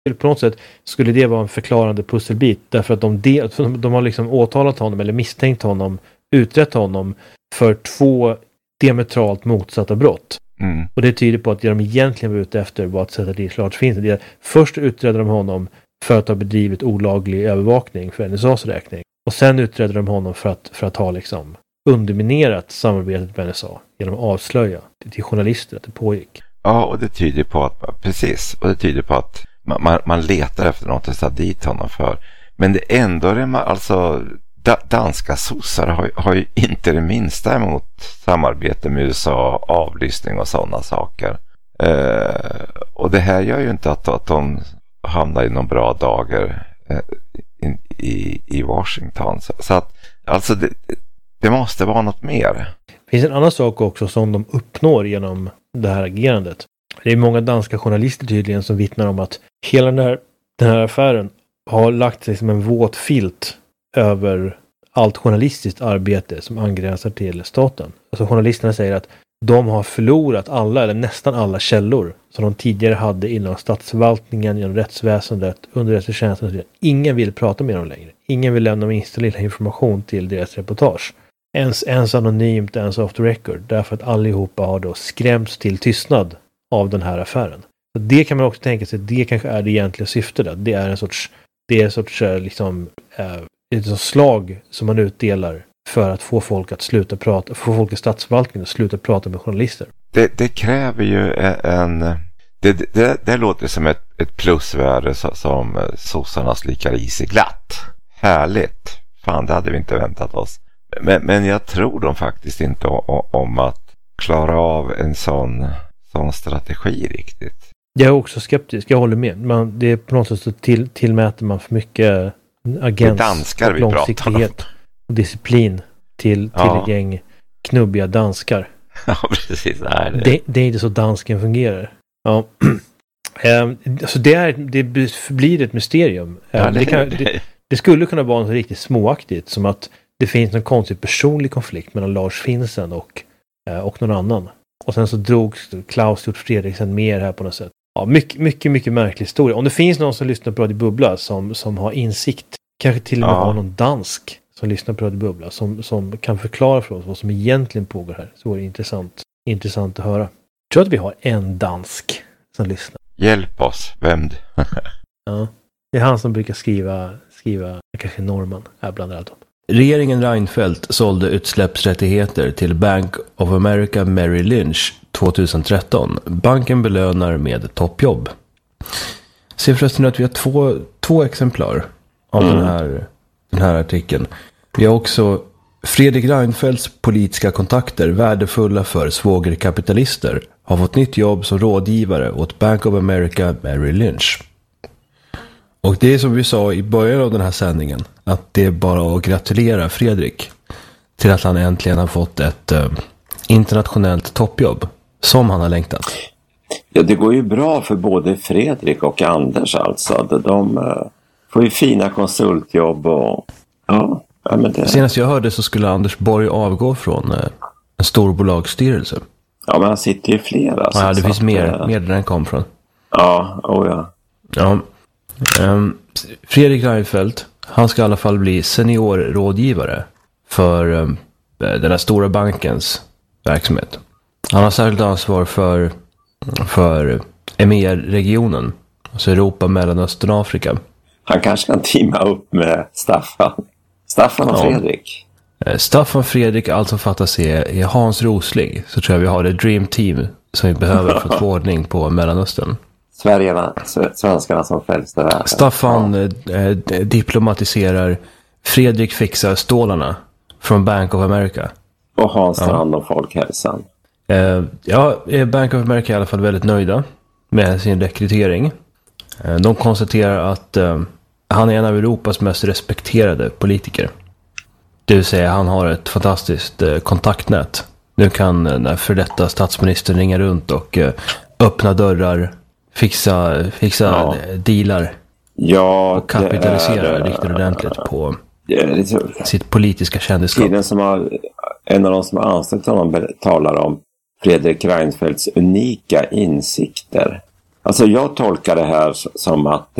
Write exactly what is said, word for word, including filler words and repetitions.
på något sätt skulle det vara en förklarande pusselbit. Därför att de, de, de har liksom åtalat honom eller misstänkt honom, utrett honom för två diametralt motsatta brott. Mm. Och det tyder på att det de egentligen var ute efter var att sätta det klart finns. Det är, först utredde de honom för att ha bedrivit olaglig övervakning för N S A:s räkning. Och sen utredde de honom för att, för att ha liksom underminerat samarbetet med N S A genom att avslöja till journalister att det pågick. Ja, och det tyder på att, precis, och det tyder på att man, man, man letar efter något att sätta dit honom för. Men det ändå är man, alltså da, danska sossar har, har ju inte det minsta emot samarbete med U S A, avlyssning och sådana saker. Eh, och det här gör ju inte att, att de hamnar i någon bra dagar eh, in, i, i Washington. Så, så att, alltså det, det måste vara något mer. Det finns en annan sak också som de uppnår genom det här agerandet. Det är många danska journalister tydligen som vittnar om att hela den här, den här affären har lagt sig som en våt filt över allt journalistiskt arbete som angränsar till staten. Alltså journalisterna säger att de har förlorat alla eller nästan alla källor som de tidigare hade inom statsförvaltningen, genom rättsväsendet, underrättelsetjänsten. Ingen vill prata med dem längre. Ingen vill lämna minsta lilla information till deras reportage. Ens, ens anonymt, ens off the record. Därför att allihopa har då skrämts till tystnad av den här affären. Så det kan man också tänka sig, det kanske är det egentliga syftet. Där. Det är en sorts, det är en sorts liksom, äh, ett sorts slag som man utdelar för att få folk att sluta prata, få folk i statsförvaltningen att sluta prata med journalister. Det, det kräver ju en... Det, det, det låter som ett, ett plusvärde som sossarna slickar i sig glatt. Härligt. Fan, det hade vi inte väntat oss. Men, men jag tror de faktiskt inte om, om att klara av en sån, sån strategi riktigt. Jag är också skeptisk, jag håller med. Man, det är på något sätt så till, tillmäter man för mycket agens, danskar vi långsiktighet och disciplin till, till ja. ett gäng knubbiga danskar. Ja, precis. Nej, det... Det, det är inte så dansken fungerar. Ja. Så det, är, det blir ett mysterium. Ja, det, det, kan, det, det skulle kunna vara något riktigt småaktigt, som att det finns en konstig personlig konflikt mellan Lars Finsen och, och någon annan. Och sen så drog Klaus Hjort Fredriksen mer här på något sätt. Ja, mycket, mycket, mycket märklig historia. Om det finns någon som lyssnar på Radio Bubbla som, som har insikt, kanske till och med ja. har någon dansk som lyssnar på Radio Bubbla som, som kan förklara för oss vad som egentligen pågår här, så är det intressant, intressant att höra. Jag tror att vi har en dansk som lyssnar. Hjälp oss, vem du? Ja, det är han som brukar skriva, skriva kanske norrman här bland annat. Regeringen Reinfeldt sålde utsläppsrättigheter till Bank of America Merrill Lynch tjugohundratretton. Banken belönar med toppjobb. Se förresten att vi har två, två exemplar av mm. den, här, den här artikeln. Vi har också Fredrik Reinfeldts politiska kontakter, värdefulla för svågerkapitalister, har fått nytt jobb som rådgivare åt Bank of America Merrill Lynch. Och det är som vi sa i början av den här sändningen, att det är bara att gratulera Fredrik till att han äntligen har fått ett eh, internationellt toppjobb som han har längtat. Ja, det går ju bra för både Fredrik och Anders alltså. De, de uh, får ju fina konsultjobb och ja. ja men det... Senast jag hörde så skulle Anders Borg avgå från eh, en stor bolagsstyrelse. Ja, men han sitter ju flera. Ja, det finns att, mer, uh... mer där den kom från. Ja, oh ja. Ja. Um, Fredrik Reinfeldt, han ska i alla fall bli seniorrådgivare för um, den här stora bankens verksamhet. Han har särskilt ansvar för, för E M E A-regionen, alltså Europa, Mellanöstern och Afrika. Han kanske kan teama upp med Staffan. Staffan och ja. Fredrik. Staffan Fredrik, allt som fattas är, är Hans Rosling. Så tror jag vi har det dream team som vi behöver för att få ordning på Mellanöstern. Sverigerna, svenskarna som främsta världen. Staffan ja. eh, diplomatiserar, Fredrik fixar stålarna från Bank of America. Och Hans tar hand om folkhälsan. Eh, ja, Bank of America är i alla fall väldigt nöjda med sin rekrytering. Eh, de konstaterar att eh, han är en av Europas mest respekterade politiker. Det vill säga, han har ett fantastiskt eh, kontaktnät. Nu kan eh, när för detta statsministern ringa runt och eh, öppna dörrar, fixa, fixa ja. dealar ja, och kapitalisera är, riktigt ordentligt på liksom, sitt politiska kändisskap. Tiden som har, en av de som har anställt honom talar om Fredrik Reinfeldts unika insikter. Alltså jag tolkar det här som att